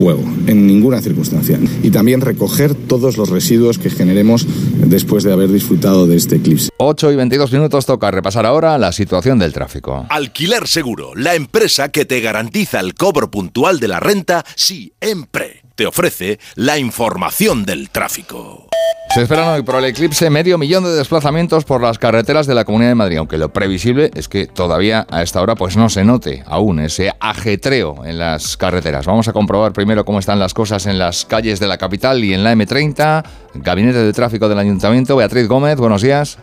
Fuego, en ninguna circunstancia. Y también recoger todos los residuos que generemos después de haber disfrutado de este eclipse. 8:22 toca repasar ahora la situación del tráfico. Alquiler Seguro, la empresa que te garantiza el cobro puntual de la renta siempre. Te ofrece la información del tráfico. Se esperan hoy por el eclipse 500.000 de desplazamientos por las carreteras de la Comunidad de Madrid, aunque lo previsible es que todavía a esta hora pues no se note aún ese ajetreo en las carreteras. Vamos a comprobar primero cómo están las cosas en las calles de la capital y en la M30. Gabinete de Tráfico del Ayuntamiento, Beatriz Gómez, buenos días.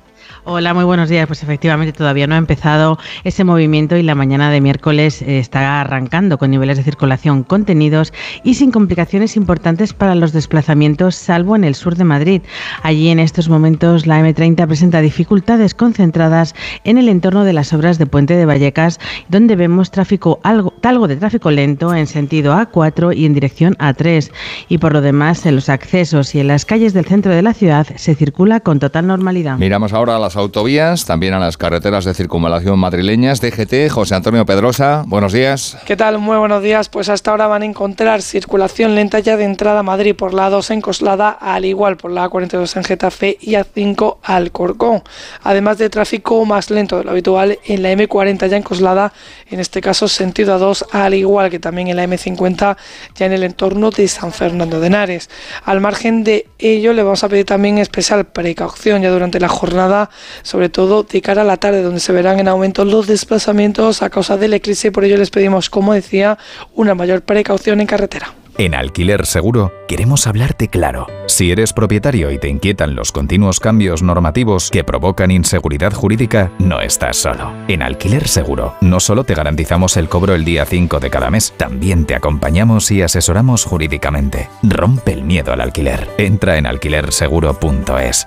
Hola, muy buenos días. Pues efectivamente todavía no ha empezado ese movimiento y la mañana de miércoles está arrancando con niveles de circulación contenidos y sin complicaciones importantes para los desplazamientos, salvo en el sur de Madrid. Allí en estos momentos la M30 presenta dificultades concentradas en el entorno de las obras de Puente de Vallecas, donde vemos algo de tráfico lento en sentido A4 y en dirección A3. Y por lo demás, en los accesos y en las calles del centro de la ciudad se circula con total normalidad. Miramos ahora a las autovías, también a las carreteras de circunvalación madrileñas. DGT, José Antonio Pedrosa, buenos días. ¿Qué tal? Muy buenos días. Pues hasta ahora van a encontrar circulación lenta ya de entrada a Madrid por la A2 en Coslada, al igual por la A42 en Getafe y A5 Alcorcón. Además de tráfico más lento de lo habitual en la M40 ya en Coslada, en este caso sentido A2, al igual que también en la M50 ya en el entorno de San Fernando de Henares. Al margen de ello, le vamos a pedir también especial precaución ya durante la jornada, sobre todo de cara a la tarde, donde se verán en aumento los desplazamientos a causa del eclipse, y por ello les pedimos, como decía, una mayor precaución en carretera. En Alquiler Seguro queremos hablarte claro. Si eres propietario y te inquietan los continuos cambios normativos que provocan inseguridad jurídica, no estás solo. En Alquiler Seguro no solo te garantizamos el cobro el día 5 de cada mes, también te acompañamos y asesoramos jurídicamente. Rompe el miedo al alquiler. Entra en alquilerseguro.es.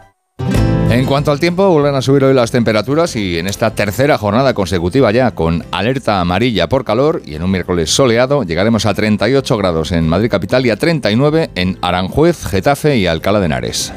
En cuanto al tiempo, vuelven a subir hoy las temperaturas y en esta tercera jornada consecutiva ya con alerta amarilla por calor y en un miércoles soleado llegaremos a 38 grados en Madrid capital y a 39 en Aranjuez, Getafe y Alcalá de Henares.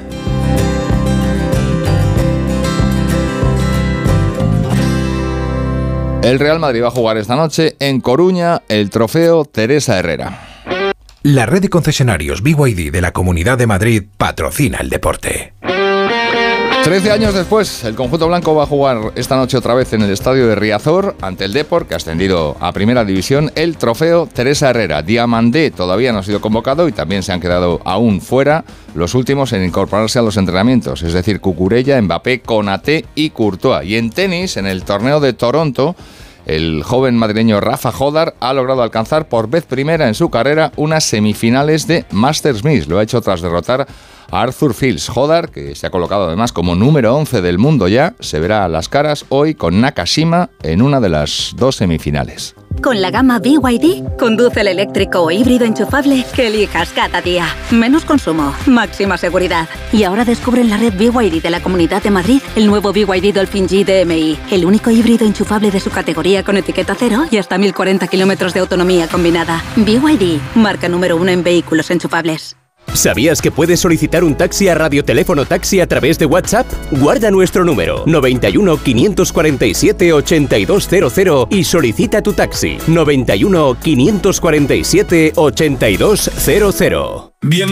El Real Madrid va a jugar esta noche en Coruña el trofeo Teresa Herrera. La red de concesionarios BYD de la Comunidad de Madrid patrocina el deporte. 13 años después, el conjunto blanco va a jugar esta noche otra vez en el estadio de Riazor ante el Depor, que ha ascendido a Primera División, el trofeo Teresa Herrera. Diamandé todavía no ha sido convocado y también se han quedado aún fuera los últimos en incorporarse a los entrenamientos, es decir, Cucurella, Mbappé, Konaté y Courtois. Y en tenis, en el torneo de Toronto, el joven madrileño Rafa Jodar ha logrado alcanzar por vez primera en su carrera unas semifinales de Masters Miss. Lo ha hecho tras derrotar a Arthur Fils. Jodar, que se ha colocado además como número 11 del mundo ya, se verá a las caras hoy con Nakashima en una de las dos semifinales. Con la gama BYD, conduce el eléctrico o híbrido enchufable que elijas cada día. Menos consumo, máxima seguridad. Y ahora descubre en la red BYD de la Comunidad de Madrid el nuevo BYD Dolphin G DMI, el único híbrido enchufable de su categoría con etiqueta cero y hasta 1040 kilómetros de autonomía combinada. BYD, marca número 1 en vehículos enchufables. ¿Sabías que puedes solicitar un taxi a Radioteléfono Taxi a través de WhatsApp? Guarda nuestro número 91 547 8200 y solicita tu taxi 91 547 8200. Bien.